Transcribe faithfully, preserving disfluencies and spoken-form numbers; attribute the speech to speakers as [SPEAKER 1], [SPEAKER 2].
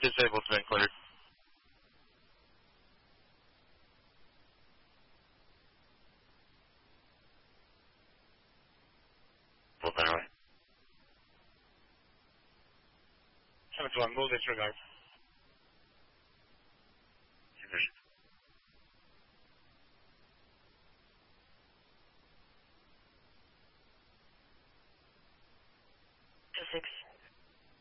[SPEAKER 1] Disabled's been cleared. Full power.
[SPEAKER 2] seven to one, move disregard.
[SPEAKER 3] Two six.